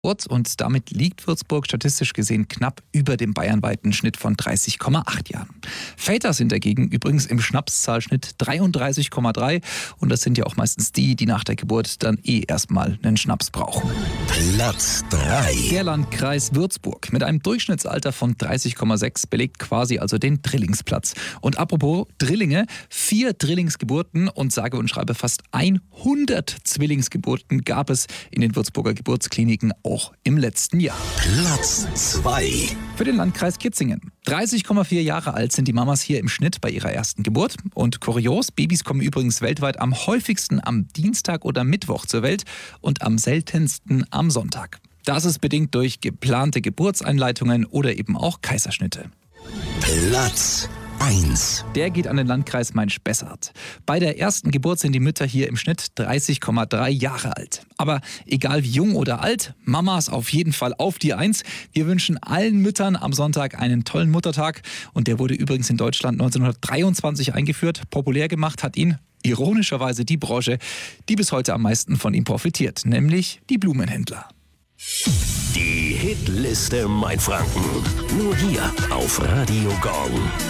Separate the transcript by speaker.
Speaker 1: Und damit liegt Würzburg statistisch gesehen knapp über dem bayernweiten Schnitt von 30,8 Jahren. Väter sind dagegen übrigens im Schnapszahlschnitt 33,3 und das sind ja auch meistens die, die nach der Geburt dann erstmal einen Schnaps brauchen.
Speaker 2: Platz 3.
Speaker 1: Der Landkreis Würzburg mit einem Durchschnittsalter von 30,6 belegt quasi also den Drillingsplatz. Und apropos Drillinge, 4 Drillingsgeburten und sage und schreibe fast 100 Zwillingsgeburten gab es in den Würzburger Geburtskliniken auch im letzten Jahr.
Speaker 2: Platz 2.
Speaker 1: Für den Landkreis Kitzingen. 30,4 Jahre alt sind die Mamas hier im Schnitt bei ihrer ersten Geburt. Und kurios, Babys kommen übrigens weltweit am häufigsten am Dienstag oder Mittwoch zur Welt und am seltensten am Sonntag. Das ist bedingt durch geplante Geburtseinleitungen oder eben auch Kaiserschnitte.
Speaker 2: Platz 1.
Speaker 1: Der geht an den Landkreis Main-Spessart. Bei der ersten Geburt sind die Mütter hier im Schnitt 30,3 Jahre alt. Aber egal wie jung oder alt, Mamas auf jeden Fall auf die 1. Wir wünschen allen Müttern am Sonntag einen tollen Muttertag. Und der wurde übrigens in Deutschland 1923 eingeführt. Populär gemacht hat ihn ironischerweise die Branche, die bis heute am meisten von ihm profitiert, nämlich die Blumenhändler.
Speaker 2: Die Hitliste Mainfranken. Nur hier auf Radio Gong.